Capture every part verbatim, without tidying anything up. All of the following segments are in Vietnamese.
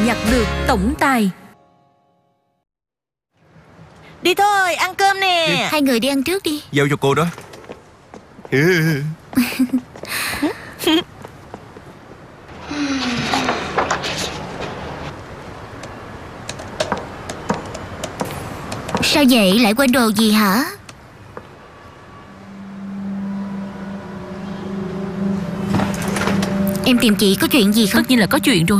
nhặt được tổng tài. Đi thôi, ăn cơm nè. Đi. Hai người đi ăn trước đi. Giao cho cô đó. Sao vậy, lại quên đồ gì hả? Em tìm chị có chuyện gì không? Tất nhiên là có chuyện rồi.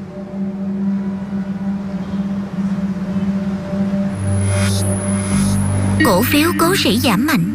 Cổ phiếu Cố Sĩ giảm mạnh.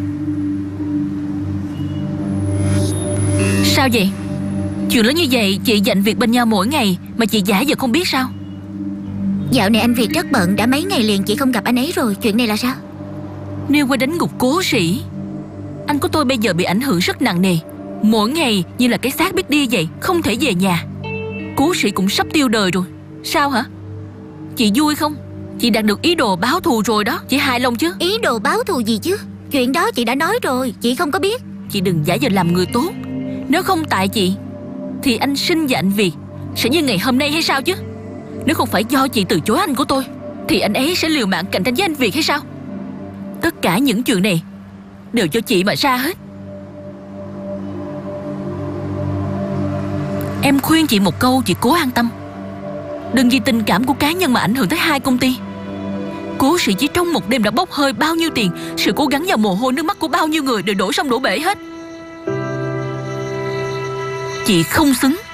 Sao vậy? Chuyện lớn như vậy chị dành việc bên nhau mỗi ngày mà chị giả vờ không biết sao? Dạo này anh Việt rất bận, đã mấy ngày liền chị không gặp anh ấy rồi. Chuyện này là sao? Liên quan đến ngục Cố Sĩ. Anh của tôi bây giờ bị ảnh hưởng rất nặng nề. Mỗi ngày như là cái xác biết đi vậy, không thể về nhà. Cố Sĩ cũng sắp tiêu đời rồi. Sao hả? Chị vui không? Chị đạt được ý đồ báo thù rồi đó. Chị hài lòng chứ? Ý đồ báo thù gì chứ? Chuyện đó chị đã nói rồi, chị không có biết. Chị đừng giả vờ làm người tốt. Nếu không tại chị thì anh Sinh và anh Việt sẽ như ngày hôm nay hay sao chứ? Nếu không phải do chị từ chối anh của tôi thì anh ấy sẽ liều mạng cạnh tranh với anh Việt hay sao? Tất cả những chuyện này đều cho chị mà ra hết. Em khuyên chị một câu, chị cố an tâm. Đừng vì tình cảm của cá nhân mà ảnh hưởng tới hai công ty. Cố Sĩ chỉ trong một đêm đã bốc hơi bao nhiêu tiền, sự cố gắng và mồ hôi nước mắt của bao nhiêu người đều đổ sông đổ bể hết. Chị không xứng